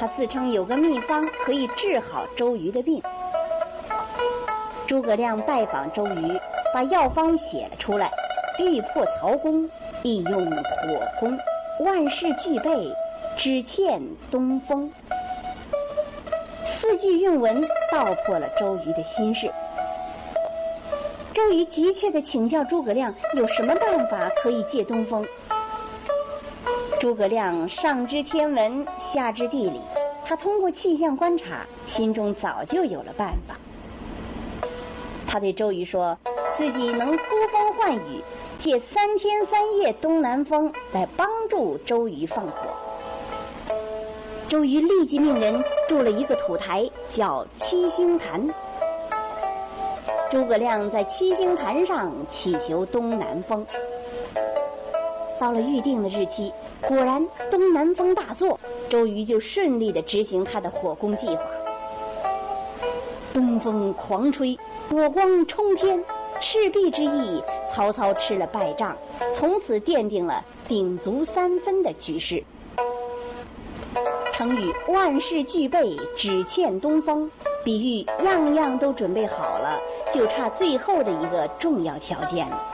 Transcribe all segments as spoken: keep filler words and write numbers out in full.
他自称有个秘方可以治好周瑜的病。诸葛亮拜访周瑜，把药方写了出来，欲破曹公，亦用火攻，万事俱备，只欠东风。四句韵文道破了周瑜的心事。周瑜急切地请教诸葛亮有什么办法可以借东风。诸葛亮上知天文，下知地理，他通过气象观察，心中早就有了办法。他对周瑜说，自己能呼风唤雨，借三天三夜东南风来帮助周瑜放火。周瑜立即命人筑了一个土台，叫七星坛。诸葛亮在七星坛上祈求东南风。到了预定的日期，果然东南风大作，周瑜就顺利地执行他的火攻计划。东风狂吹，火光冲天，赤壁之役，曹操吃了败仗，从此奠定了鼎足三分的局势。成语万事俱备，只欠东风，比喻样样都准备好了，就差最后的一个重要条件了。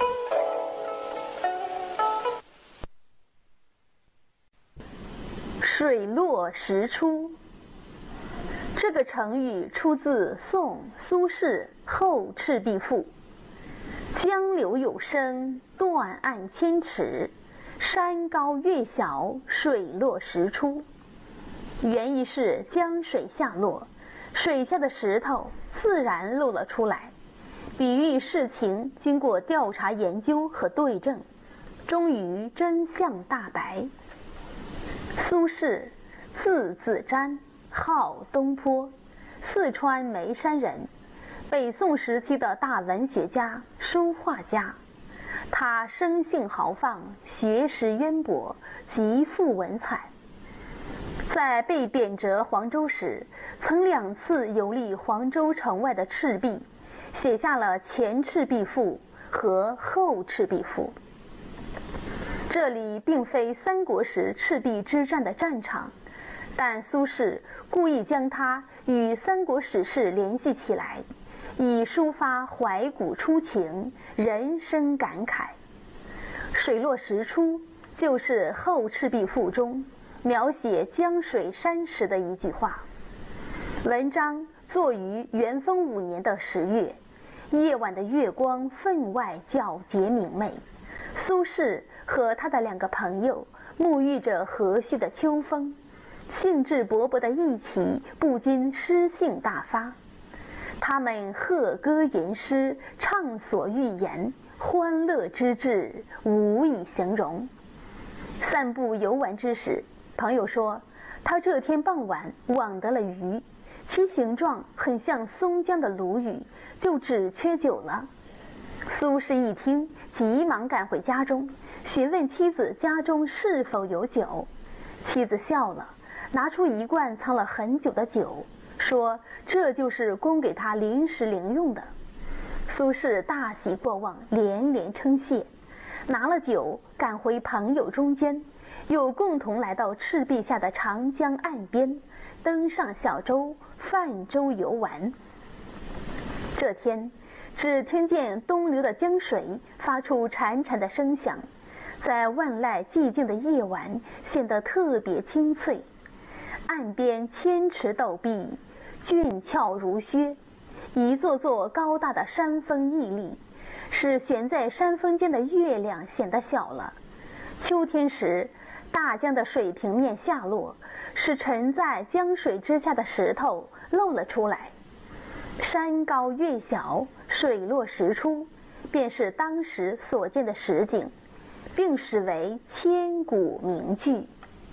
水落石出，这个成语出自宋苏轼《后赤壁赋》。江流有声，断岸千尺，山高月小，水落石出。原意是江水下落，水下的石头自然露了出来，比喻事情经过调查研究和对证，终于真相大白。苏轼，字子瞻，号东坡，四川眉山人，北宋时期的大文学家、书画家。他生性豪放，学识渊博，极富文采。在被贬谪黄州时，曾两次游历黄州城外的赤壁，写下了《前赤壁赋》和《后赤壁赋》。这里并非三国时赤壁之战的战场，但苏轼故意将它与三国史事联系起来，以抒发怀古初情，人生感慨。水落石出就是《后赤壁赋》中描写江水山石的一句话。文章作于元丰五年的十月，夜晚的月光分外皎洁明媚。苏轼和他的两个朋友沐浴着和煦的秋风，兴致勃勃的一起不禁诗兴大发。他们和歌吟诗，畅所欲言，欢乐之至无以形容。散步游玩之时，朋友说他这天傍晚网得了鱼，其形状很像松江的鲈鱼，就只缺酒了。苏轼一听，急忙赶回家中，询问妻子家中是否有酒。妻子笑了，拿出一罐藏了很久的酒，说这就是供给他临时领用的。苏轼大喜过望，连连称谢，拿了酒赶回朋友中间，又共同来到赤壁下的长江岸边，登上小舟泛舟游玩。这天只听见东流的江水发出潺潺的声响，在万籁寂静的夜晚显得特别清脆。岸边千尺陡壁，俊俏如靴，一座座高大的山峰屹立，使悬在山峰间的月亮显得小了。秋天时，大江的水平面下落，使沉在江水之下的石头露了出来。山高月小，水落石出，便是当时所见的实景，并视为千古名句。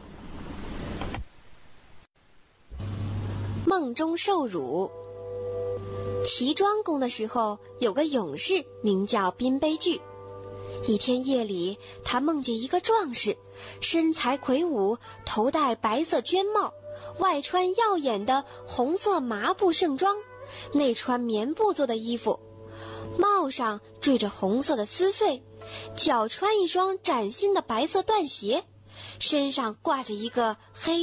梦中受辱。齐庄公的时候，有个勇士名叫宾卑剧。一天夜里，他梦见一个壮士，身材魁梧，头戴白色绢帽，外穿耀眼的红色麻布盛装，内穿棉布做的衣服，帽上缀着红色的丝穗，脚穿一双崭新的白色缎鞋，身上挂着一个黑